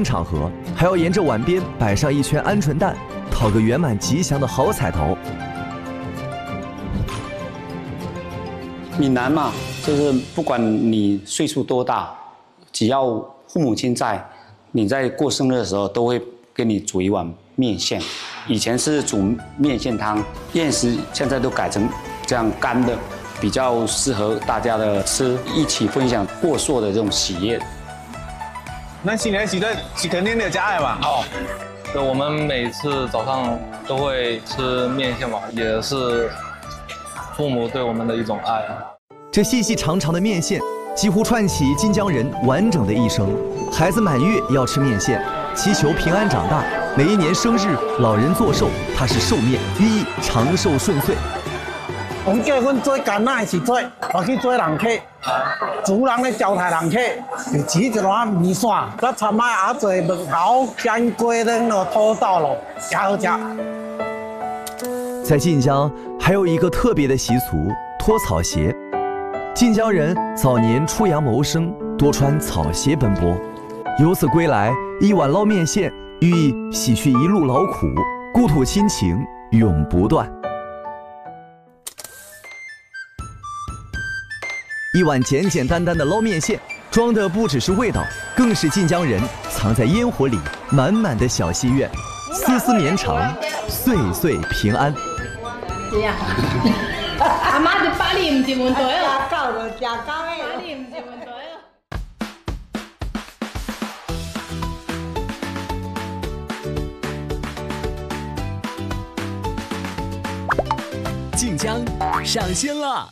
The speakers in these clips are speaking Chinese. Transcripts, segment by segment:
定场合，还要沿着碗边摆上一圈鹌鹑蛋，讨个圆满吉祥的好彩头。 闽南嘛，就是不管你岁数多大，只要父母亲在，你在过生日的时候都会给你煮一碗面线。以前是煮面线汤，宴食现在都改成这样干的，比较适合大家的吃，一起分享过寿的这种喜悦。 那新年时阵是肯定得加的嘛？哦， 对，我们每次早上都会吃面线嘛，也是父母对我们的一种爱。 这细细长长的面线，几乎串起晋江人完整的一生。孩子满月要吃面线，祈求平安长大。每一年生日，老人做寿，它是寿面，寓意长寿顺遂。 我叫阮做干那是做，我去做人客，主人咧招待人客，就煮一碗面线，佮掺卖阿做焖头、煎鸡蛋咯、土豆咯，真好食。 在晋江还有一个特别的习俗——脱草鞋。晋江人早年出洋谋生，多穿草鞋奔波，由此归来，一碗捞面线，寓意洗去一路劳苦，故土亲情永不断。一碗简简单单的捞面线，装的不只是味道，更是晋江人藏在烟火里满满的小心愿，丝丝绵长，岁岁平安。 是啊，阿妈就把你唔是问题了， 到就食到把你唔是问题了。晋江上线了。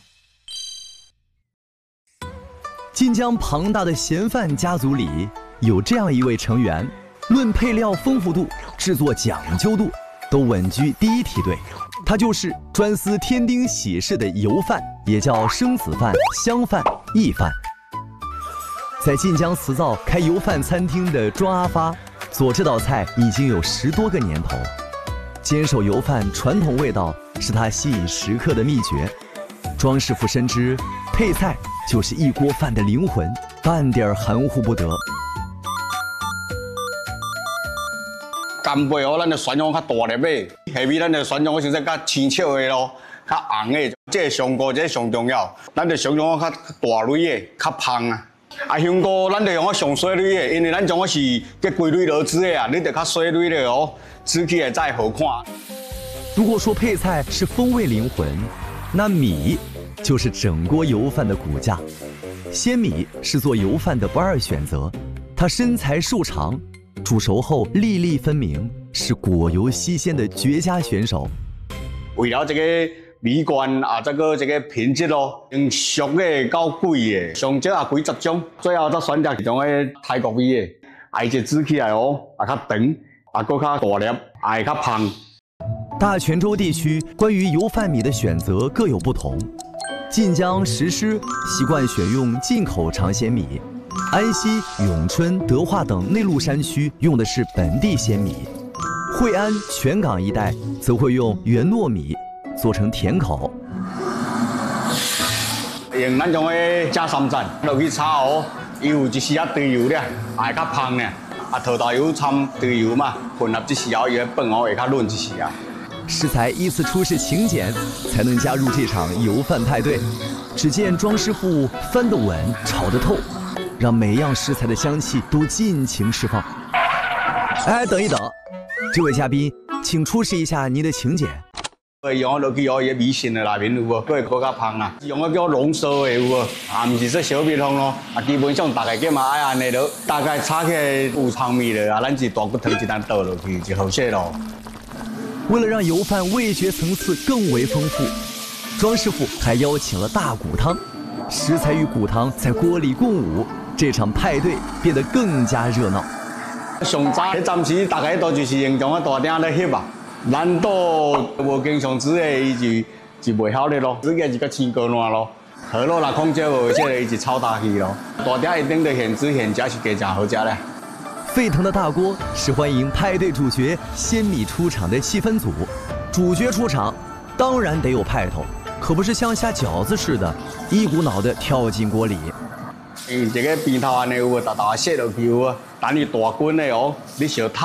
晋江庞大的咸饭家族里，有这样一位成员，论配料丰富度、制作讲究度，都稳居第一梯队。他就是专司添丁喜事的油饭，也叫生子饭、香饭、意饭。在晋江磁灶开油饭餐厅的庄阿发，做这道菜已经有10多个年头。坚守油饭传统味道，是他吸引食客的秘诀。庄师傅深知，配菜就是一锅饭的灵魂，半点含糊不得。 干贝哦，咱就选用较大粒的；下面咱就选用像说较青笑的咯，较红的。这上菇这上重要，咱就上用较大蕊的，较芳啊。啊，香菇咱就用上细蕊的，因为咱种是给规蕊落籽的啊，你得较细蕊的哦，吃起来才好看。 如果说配菜是风味灵魂，那米就是整锅油饭的骨架。鲜米是做油饭的不二选择，它身材瘦长，煮熟后粒粒分明，是果油新鲜的绝佳选手。 为了这个美观啊，这个品质咯，从俗的到贵的，上少也几十种，最后再选择一种个泰国味的，爱只煮起来哦，也较长，也搁较大粒，也会较芳。 大泉州地区关于油饭米的选择各有不同。晋江、石狮习惯选用进口长鲜米，安溪、永春、德化等内陆山区用的是本地鲜米，惠安、全港一带则会用原糯米，做成甜口。 用咱种个加3层落去炒哦，伊有一丝肥油咧，也会较芳呢。啊，土豆油掺肥油嘛，混合一时后，伊个饭哦会较润一时啊。 食材依次出示请柬，才能加入这场油饭派对。只见庄师傅翻得稳，炒得透，让每样食材的香气都尽情释放。哎，等一等，这位嘉宾，请出示一下您的请柬。 用落去哦，伊个米线的内面有无？佫会搁较芳啊。用个叫浓缩的有无？啊，毋是说小米汤咯。啊，基本上大概计嘛爱安尼咯，大概炒起来有汤味了啊，咱一大骨汤一单倒落去就好食咯。 为了让油饭味觉层次更为丰富，庄师傅还邀请了大骨汤，食材与骨汤在锅里共舞，这场派对变得更加热闹。 上早暂时大家都就是用种个大鼎咧翕啊，咱都无经常煮的，伊就袂晓咧咯，煮个就较清高烂咯。好咯啦，控制无这个伊就炒大去咯，大鼎一定得现煮现食是加真好食咧。 沸腾的大锅是欢迎派对主角鲜米出场的气氛组，主角出场当然得有派头，可不是像下饺子似的，一股脑的跳进锅里。 伊一个边头安尼有无，大大切落去有无？等伊大滚的哦，你小透。